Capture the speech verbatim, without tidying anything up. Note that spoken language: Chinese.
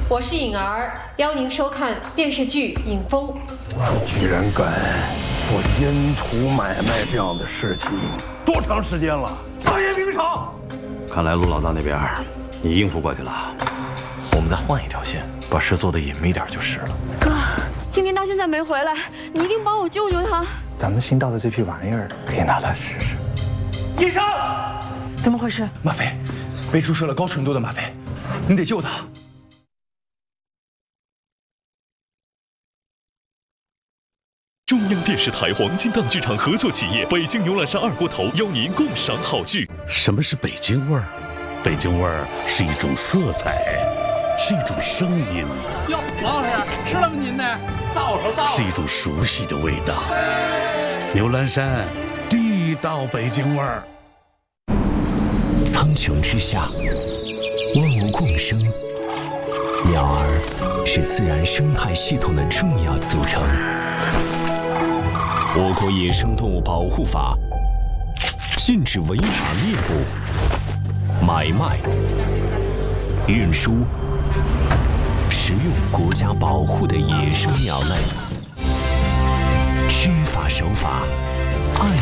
我是颖儿，邀您收看电视剧《影风》。 居然敢做烟土买卖这样的事情，多长时间了？大业明朝。 看来陆老大那边你应付过去了， 我们再换一条线，把事做得隐秘点就是了。 哥，青天到现在没回来，你一定帮我救救他。 咱们新到的这批玩意儿可以拿来试试。 医生， 怎么回事？ 吗啡，被注射了高纯度的吗啡，你得救他。 中央电视台黄金档剧场合作企业北京牛栏山二锅头邀您共赏好剧。 什么是北京味儿？北京味儿是一种色彩，是一种声音。 哟，王老师吃了吗？您呢？到了，到了。 是一种熟悉的味道。牛栏山，地道北京味儿。 苍穹之下，万物共生。鸟儿是自然生态系统的重要组成。我国野生动物保护法禁止违法猎捕、买卖、运输、食用国家保护的野生鸟类。知法守法，爱